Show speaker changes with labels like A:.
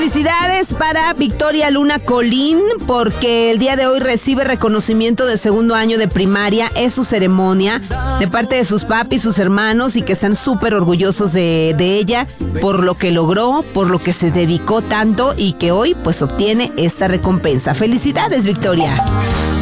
A: felicidades para Victoria Luna Colín, porque el día de hoy recibe reconocimiento de segundo año de primaria. Es su ceremonia de parte de sus papis, sus hermanos, y que están súper orgullosos de ella por lo que logró, por lo que se dedicó tanto y que hoy pues obtiene esta recompensa. Felicidades, Victoria.